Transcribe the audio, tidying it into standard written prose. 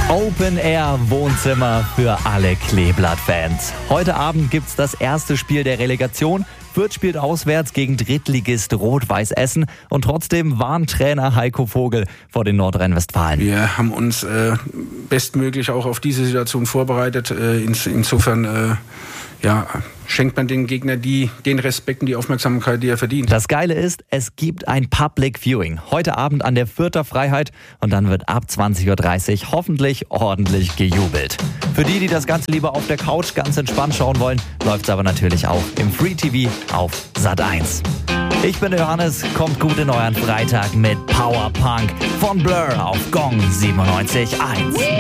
Open-Air-Wohnzimmer für alle Kleeblatt-Fans. Heute Abend gibt's das erste Spiel der Relegation. Fürth spielt auswärts gegen Drittligist Rot-Weiß Essen und trotzdem warnt Trainer Heiko Vogel vor den Nordrhein-Westfalen. Wir haben uns bestmöglich auch auf diese Situation vorbereitet. Insofern schenkt man den Gegner den Respekt und die Aufmerksamkeit, die er verdient. Das Geile ist, es gibt ein Public Viewing. Heute Abend an der Fürther Freiheit und dann wird ab 20.30 Uhr hoffentlich ordentlich gejubelt. Für die das Ganze lieber auf der Couch ganz entspannt schauen wollen, läuft's aber natürlich auch im Free TV auf Sat.1. Ich bin der Johannes, kommt gut in euren Freitag mit Power Punk von Blur auf Gong 97.1.